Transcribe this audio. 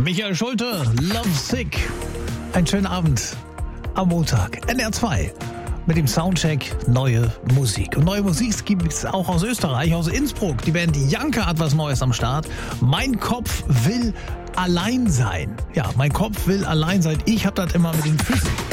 Michael Schulte, Love Sick. Einen schönen Abend am Montag. NDR 2 mit dem Soundcheck neue Musik. Und neue Musik gibt es auch aus Österreich, aus Innsbruck. Die Band Janka hat was Neues am Start. Mein Kopf will allein sein. Ja, mein Kopf will allein sein. Ich hab das immer mit den Füßen.